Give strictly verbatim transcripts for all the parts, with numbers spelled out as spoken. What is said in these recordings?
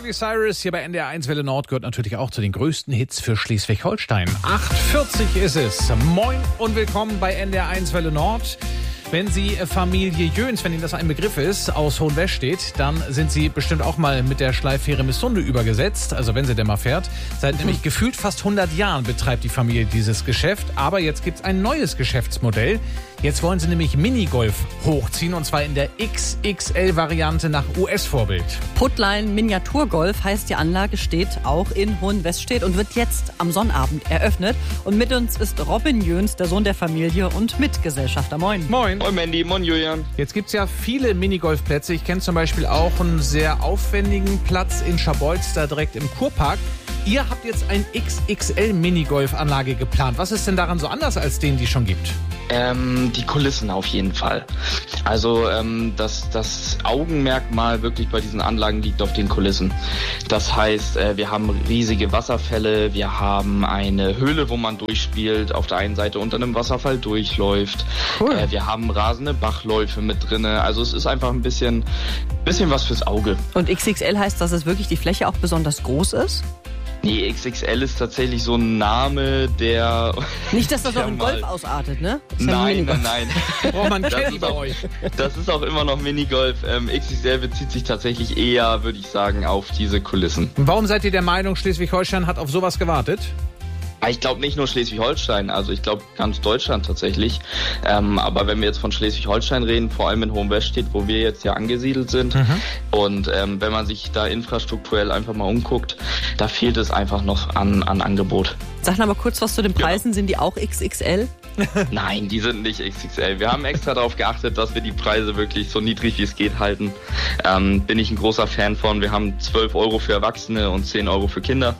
Miley Cyrus hier bei N D R eins Welle Nord gehört natürlich auch zu den größten Hits für Schleswig-Holstein. acht Uhr vierzig ist es. Moin und willkommen bei N D R eins Welle Nord. Wenn Sie Familie Jöns, wenn Ihnen das ein Begriff ist, aus Hohenwestedt, dann sind Sie bestimmt auch mal mit der Schleiffähre Missunde übergesetzt, also wenn sie denn mal fährt. Seit mhm. nämlich gefühlt fast hundert Jahren betreibt die Familie dieses Geschäft, aber jetzt gibt's ein neues Geschäftsmodell. Jetzt wollen sie nämlich Minigolf hochziehen und zwar in der X X L-Variante nach U S-Vorbild. Puttlein Miniaturgolf heißt die Anlage, steht auch in Hohenwestedt und wird jetzt am Sonnabend eröffnet. Und mit uns ist Robin Jöns, der Sohn der Familie und Mitgesellschafter. Moin. Moin. Moin Mandy, moin Julian. Jetzt gibt's ja viele Minigolfplätze. Ich kenne zum Beispiel auch einen sehr aufwendigen Platz in Schabolz, da direkt im Kurpark. Ihr habt jetzt ein X X L-Minigolf-Anlage geplant. Was ist denn daran so anders als den, die es schon gibt? Ähm, die Kulissen auf jeden Fall. Also ähm, das, das Augenmerkmal wirklich bei diesen Anlagen liegt auf den Kulissen. Das heißt, äh, wir haben riesige Wasserfälle, wir haben eine Höhle, wo man durchspielt, auf der einen Seite unter einem Wasserfall durchläuft. Cool. Äh, wir haben rasende Bachläufe mit drinne. Also es ist einfach ein bisschen, bisschen was fürs Auge. Und X X L heißt, dass es wirklich die Fläche auch besonders groß ist? Nee, X X L ist tatsächlich so ein Name, der... Nicht, dass das auch in Golf ausartet, ne? Nein, nein, nein. Oh, man kennt bei euch. Das ist auch immer noch Minigolf. Ähm, X X L bezieht sich tatsächlich eher, würde ich sagen, auf diese Kulissen. Warum seid ihr der Meinung, Schleswig-Holstein hat auf sowas gewartet? Ich glaube nicht nur Schleswig-Holstein, also ich glaube ganz Deutschland tatsächlich. Ähm, aber wenn wir jetzt von Schleswig-Holstein reden, vor allem in Hohenwestedt, wo wir jetzt ja angesiedelt sind, mhm. und ähm, wenn man sich da infrastrukturell einfach mal umguckt, da fehlt es einfach noch an, an Angebot. Sag mal kurz was zu den Preisen, ja. Sind die auch X X L? Nein, die sind nicht X X L. Wir haben extra darauf geachtet, dass wir die Preise wirklich so niedrig wie es geht halten. Ähm, bin ich ein großer Fan von. Wir haben zwölf Euro für Erwachsene und zehn Euro für Kinder.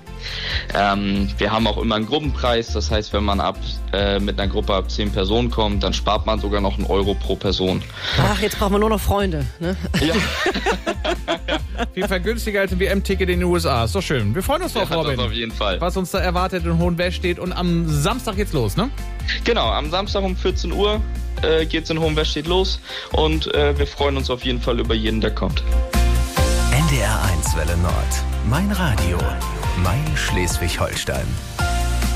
Ähm, wir haben auch immer einen Gruppenpreis. Das heißt, wenn man ab äh, mit einer Gruppe ab zehn Personen kommt, dann spart man sogar noch einen Euro pro Person. Ach, jetzt braucht man nur noch Freunde, ne? Ja. Auf jeden Fall günstiger als ein W M-Ticket in den U S A. Ist doch schön. Wir freuen uns drauf, ja, Robin. Das auf jeden Fall. Was uns da erwartet in Hohenwestedt. Und am Samstag geht's los, ne? Genau, am Samstag um vierzehn Uhr äh, geht's in Hohenwestedt los. Und äh, wir freuen uns auf jeden Fall über jeden, der kommt. N D R eins Welle Nord. Mein Radio. Mein Schleswig-Holstein.